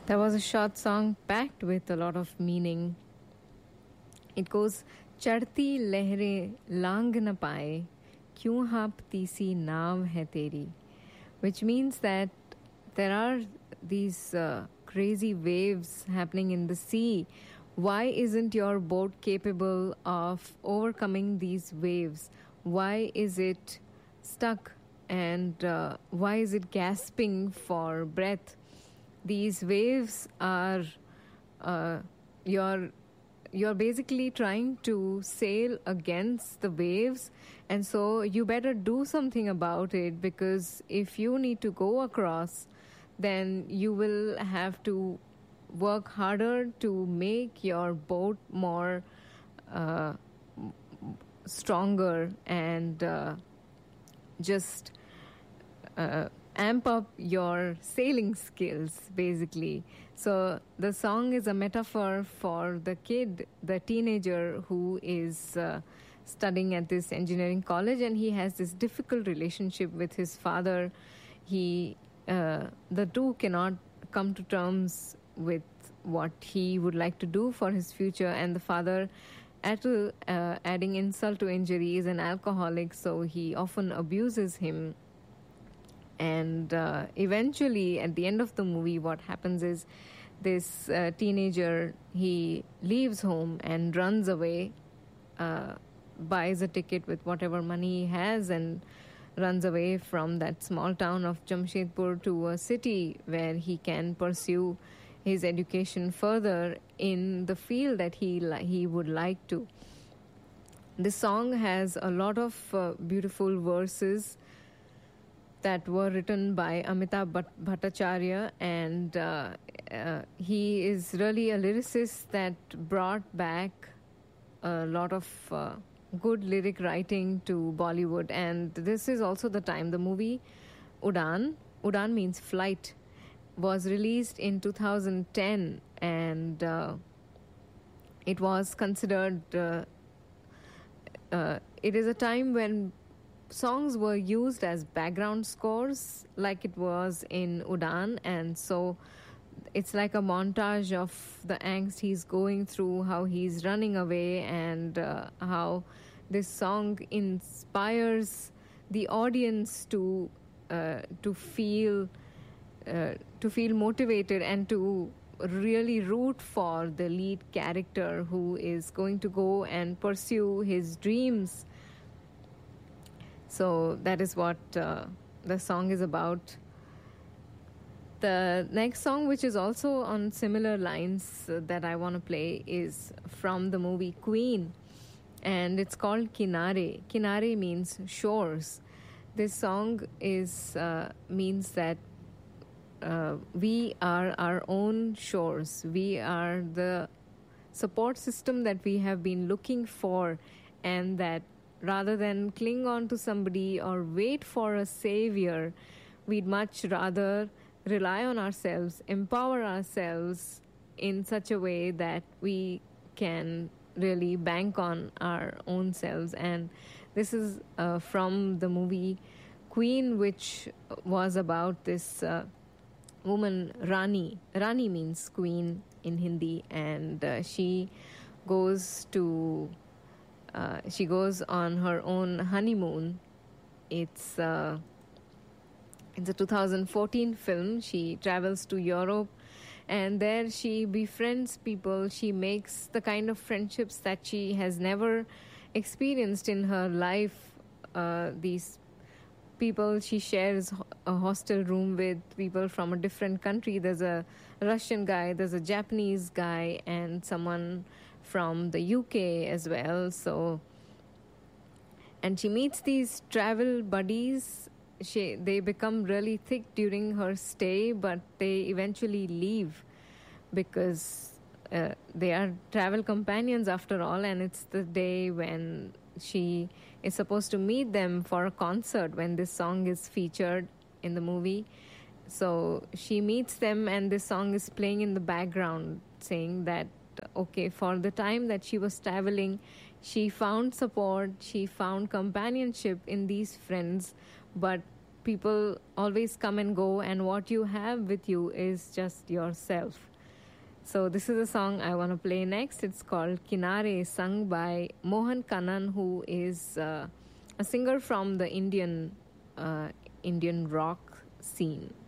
That was a short song packed with a lot of meaning. It goes, चढ़ती लहरें लांग न पाए क्यों हाँपती सी नाव है तेरी, which means that there are these crazy waves happening in the sea. Why isn't your boat capable of overcoming these waves? Why is it stuck, and why is it gasping for breath? These waves are uh, your you're basically trying to sail against the waves, and so you better do something about it, because if you need to go across, then you will have to work harder to make your boat more uh, stronger, and just amp up your sailing skills, basically. So the song is a metaphor for the kid, the teenager who is studying at this engineering college, and he has this difficult relationship with his father. The two cannot come to terms with what he would like to do for his future, and the father, adding insult to injury, is an alcoholic, so he often abuses him. And eventually, at the end of the movie, what happens is this teenager, he leaves home and runs away, buys a ticket with whatever money he has, and runs away from that small town of Jamshedpur to a city where he can pursue his education further in the field that he would like to. This song has a lot of beautiful verses that were written by Amitabh Bhattacharya, and he is really a lyricist that brought back a lot of good lyric writing to Bollywood. And this is also the time the movie Udan means flight, was released in 2010, and it was considered it is a time when songs were used as background scores, like it was in Udan, and so it's like a montage of the angst he's going through, how he's running away, and how this song inspires the audience to feel motivated and to really root for the lead character who is going to go and pursue his dreams. So that is what the song is about. The next song, which is also on similar lines that I want to play, is from the movie Queen, and it's called Kinare. Kinare means shores. This song means that we are our own shores. We are the support system that we have been looking for, and that rather than cling on to somebody or wait for a savior, we'd much rather rely on ourselves, empower ourselves in such a way that we can really bank on our own selves. And this is from the movie Queen, which was about this woman, Rani. Rani means queen in Hindi, and she goes on her own honeymoon. It's a 2014 film. She travels to Europe, and there she befriends people. She makes the kind of friendships that she has never experienced in her life. These people she shares a hostel room with, people from a different country. There's a Russian guy, there's a Japanese guy, and someone from the UK as well. So, and she meets these travel buddies. They become really thick during her stay, but they eventually leave because they are travel companions after all, and it's the day when she is supposed to meet them for a concert when this song is featured in the movie. So she meets them, and this song is playing in the background, saying that okay, for the time that she was traveling, she found support, she found companionship in these friends, but people always come and go, and what you have with you is just yourself. So this is a song I want to play next. It's called Kinare, sung by Mohan Kannan, who is a singer from the Indian rock scene.